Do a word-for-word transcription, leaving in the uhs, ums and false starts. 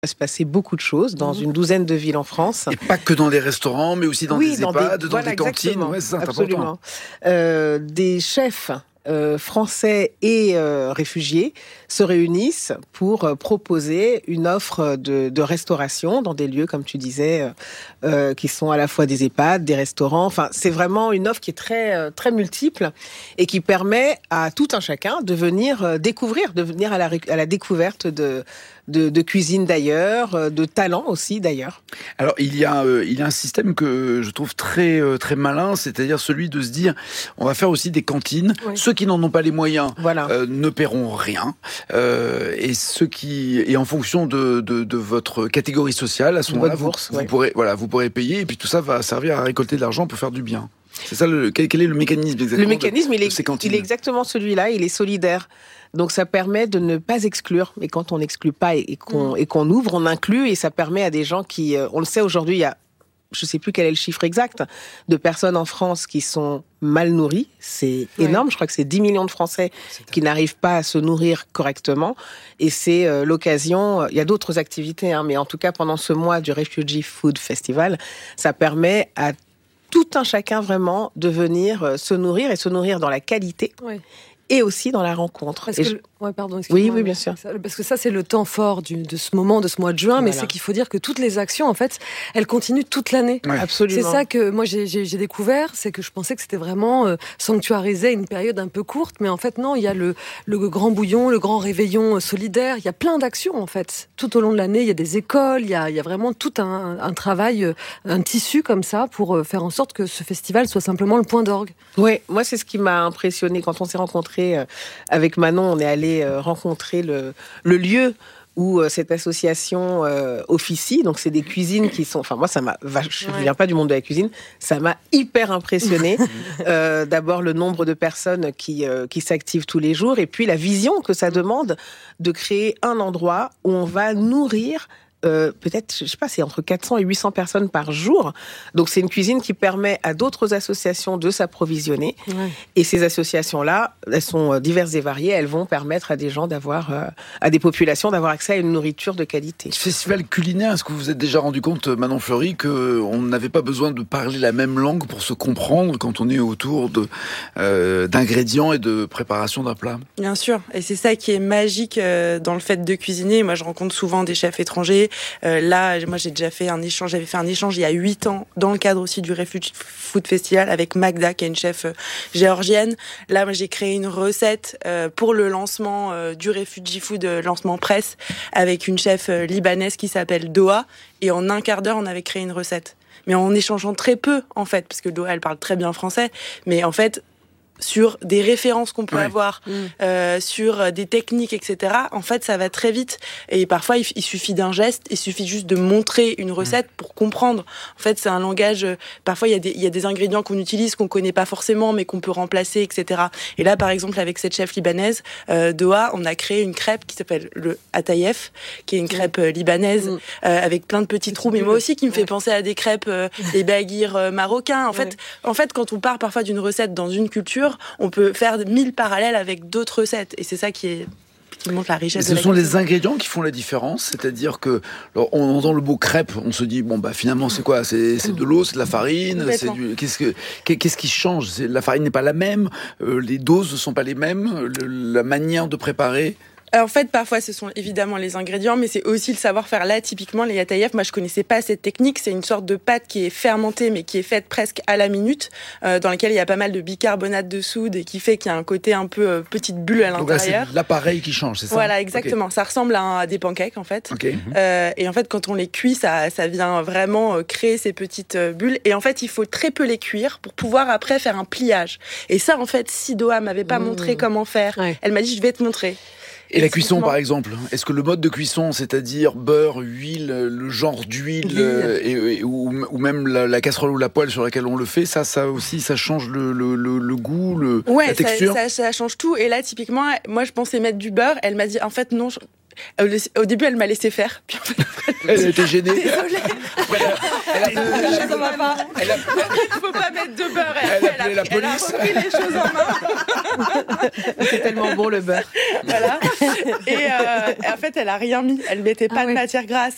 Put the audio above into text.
Il va se passer beaucoup de choses dans mmh. une douzaine de villes en France. Et pas que dans les restaurants, mais aussi dans oui, des dans EHPAD, des, dans voilà, des cantines. Ouais, c'est ça, absolument. Euh, des chefs euh, français et euh, réfugiés se réunissent pour euh, proposer une offre de, de restauration dans des lieux, comme tu disais, euh, euh, qui sont à la fois des EHPAD, des restaurants. Enfin, c'est vraiment une offre qui est très, euh, très multiple et qui permet à tout un chacun de venir euh, découvrir, de venir à la, à la découverte de, de, de cuisine d'ailleurs, de talent aussi d'ailleurs. Alors, il y a, euh, il y a un système que je trouve très, euh, très malin, c'est-à-dire celui de se dire, on va faire aussi des cantines. Oui. Ceux qui n'en ont pas les moyens voilà. euh, ne paieront rien. Euh, et ceux qui, et en fonction de, de, de votre catégorie sociale, à ce moment-là, vous, vous ouais. pourrez, voilà, vous pourrez payer, et puis tout ça va servir à récolter de l'argent pour faire du bien. C'est ça, le, quel, quel est le mécanisme exactement? Le mécanisme, de, il, est, il est exactement celui-là, il est solidaire. Donc ça permet de ne pas exclure. Mais quand on n'exclut pas et, et, qu'on, mmh. et qu'on ouvre, on inclut, et ça permet à des gens qui, euh, on le sait aujourd'hui, il y a, je ne sais plus quel est le chiffre exact, de personnes en France qui sont mal nourries. C'est ouais. énorme. Je crois que c'est dix millions de Français qui n'arrivent pas à se nourrir correctement. Et c'est euh, l'occasion, il y a d'autres activités, hein, mais en tout cas pendant ce mois du Refugee Food Festival, ça permet à tout un chacun vraiment de venir euh, se nourrir et se nourrir dans la qualité. Ouais. Et aussi dans la rencontre. Parce et que je... le... ouais, pardon, oui, oui, bien sûr. Parce que ça, c'est le temps fort du, de ce moment, de ce mois de juin, voilà. Mais c'est qu'il faut dire que toutes les actions, en fait, elles continuent toute l'année. Ouais. Absolument. C'est ça que moi, j'ai, j'ai, j'ai découvert, c'est que je pensais que c'était vraiment euh, sanctuarisé une période un peu courte, mais en fait, non, il y a le, le grand bouillon, le grand réveillon solidaire, il y a plein d'actions, en fait. Tout au long de l'année, il y a des écoles, il y a, il y a vraiment tout un, un travail, un tissu comme ça, pour faire en sorte que ce festival soit simplement le point d'orgue. Oui, moi, c'est ce qui m'a impressionné quand on s'est rencontrés avec Manon. On est allé rencontrer le, le lieu où cette association euh, officie. Donc, c'est des cuisines qui sont... Enfin, moi, ça m'a... Je ne viens pas du monde de la cuisine. Ça m'a hyper impressionnée. euh, d'abord, le nombre de personnes qui, euh, qui s'activent tous les jours. Et puis, la vision que ça demande de créer un endroit où on va nourrir... Euh, peut-être, je sais pas, c'est entre quatre cents et huit cents personnes par jour. Donc, c'est une cuisine qui permet à d'autres associations de s'approvisionner. Ouais. Et ces associations-là, elles sont diverses et variées. Elles vont permettre à des gens d'avoir, euh, à des populations d'avoir accès à une nourriture de qualité. Festival culinaire, est-ce que vous vous êtes déjà rendu compte, Manon Fleury, qu'on n'avait pas besoin de parler la même langue pour se comprendre quand on est autour de, euh, d'ingrédients et de préparation d'un plat? Bien sûr. Et c'est ça qui est magique euh, dans le fait de cuisiner. Moi, je rencontre souvent des chefs étrangers. Euh, là, moi, j'ai déjà fait un échange. J'avais fait un échange il y a huit ans dans le cadre aussi du Refugee Food Festival avec Magda, qui est une chef euh, géorgienne. Là, moi, j'ai créé une recette euh, pour le lancement euh, du Refugee Food, euh, lancement presse, avec une chef euh, libanaise qui s'appelle Doha. Et en un quart d'heure, on avait créé une recette. Mais en échangeant très peu, en fait, parce que Doha, elle parle très bien français. Mais en fait, sur des références qu'on peut ouais. avoir, mmh. euh, sur des techniques, et cetera. En fait, ça va très vite. Et parfois, il, il suffit d'un geste, il suffit juste de montrer une recette mmh. pour comprendre. En fait, c'est un langage... Parfois, il y a des, il y a des ingrédients qu'on utilise, qu'on connaît pas forcément, mais qu'on peut remplacer, et cetera. Et là, par exemple, avec cette chef libanaise, euh, Doha, on a créé une crêpe qui s'appelle le Atayef, qui est une crêpe mmh. libanaise, mmh. Euh, avec plein de petits trous, mais moi aussi, qui me ouais. fait penser à des crêpes, euh, des baguires euh, marocains. En, ouais. fait, en fait, quand on part parfois d'une recette dans une culture, on peut faire mille parallèles avec d'autres recettes. Et c'est ça qui est... qui montre la richesse. Ce sont les ingrédients qui font la différence, c'est-à-dire que alors, on entend le mot crêpe, on se dit bon bah finalement c'est quoi, c'est, c'est de l'eau, c'est de la farine, c'est du, qu'est-ce que qu'est-ce qui change, c'est, la farine n'est pas la même, euh, les doses ne sont pas les mêmes, le, la manière de préparer. Alors, en fait, parfois, ce sont évidemment les ingrédients, mais c'est aussi le savoir-faire. Là, typiquement, les yatayef, moi, je connaissais pas cette technique. C'est une sorte de pâte qui est fermentée, mais qui est faite presque à la minute, euh, dans laquelle il y a pas mal de bicarbonate de soude et qui fait qu'il y a un côté un peu euh, petite bulle à l'intérieur. Donc là, c'est l'appareil qui change, c'est ça? Voilà, exactement. Okay. Ça ressemble à, un, à des pancakes, en fait. Okay. Euh, et en fait, quand on les cuit, ça, ça vient vraiment euh, créer ces petites euh, bulles. Et en fait, il faut très peu les cuire pour pouvoir après faire un pliage. Et ça, en fait, si Doha m'avait pas mmh. montré comment faire, ouais. elle m'a dit, je vais te montrer. Et la cuisson, par exemple, est-ce que le mode de cuisson, c'est-à-dire beurre, huile, le genre d'huile, euh, et, et, ou, ou même la, la casserole ou la poêle sur laquelle on le fait, ça, ça aussi, ça change le, le, le, le goût, le, ouais, la texture? Ouais, ça, ça, ça change tout. Et là, typiquement, moi, je pensais mettre du beurre. Elle m'a dit, en fait, non... Je... Au début, elle m'a laissé faire. Puis en fait, elle était gênée. Désolée. Elle a, elle a, ça va pas. Elle a, il ne faut pas mettre de beurre. Elle, elle, a, elle, a, la elle a repris les choses en main. C'est tellement bon le beurre. Voilà. Et, euh, et en fait, elle a rien mis. Elle mettait pas ah, de oui. matière grasse.